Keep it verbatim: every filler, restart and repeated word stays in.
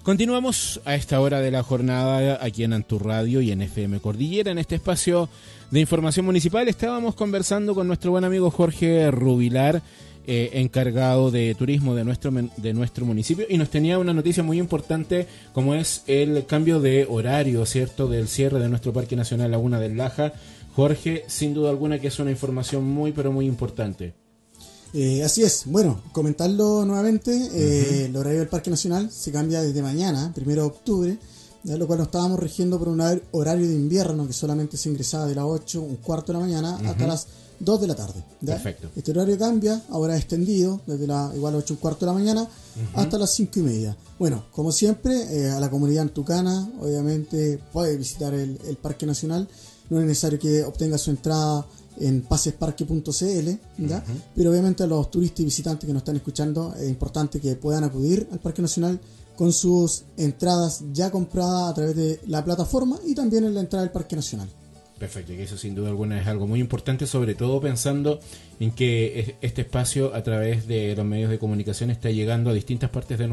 Continuamos a esta hora de la jornada aquí en Antur Radio y en F M Cordillera, en este espacio de información municipal. Estábamos conversando con nuestro buen amigo Jorge Rubilar, eh, encargado de turismo de nuestro, de nuestro municipio, y nos tenía una noticia muy importante, como es el cambio de horario, ¿cierto?, del cierre de nuestro Parque Nacional Laguna del Laja. Jorge, sin duda alguna que es una información muy, pero muy importante. Eh, así es, bueno, comentarlo nuevamente, eh, uh-huh. El horario del Parque Nacional se cambia desde mañana, primero de octubre, de lo cual nos estábamos rigiendo por un horario de invierno que solamente se ingresaba de las ocho, un cuarto de la mañana, uh-huh. hasta las dos de la tarde. ¿Ya? Perfecto. Este horario cambia, ahora es extendido, desde la igual ocho, un cuarto de la mañana, uh-huh. hasta las cinco y media. Bueno, como siempre, eh, a la comunidad antucana, obviamente puede visitar el, el Parque Nacional, no es necesario que obtenga su entrada en pasesparque punto c l, ¿ya? Uh-huh. Pero obviamente a los turistas y visitantes que nos están escuchando es importante que puedan acudir al Parque Nacional con sus entradas ya compradas a través de la plataforma y también en la entrada del Parque Nacional. Perfecto, que eso sin duda alguna es algo muy importante, sobre todo pensando en que este espacio a través de los medios de comunicación está llegando a distintas partes de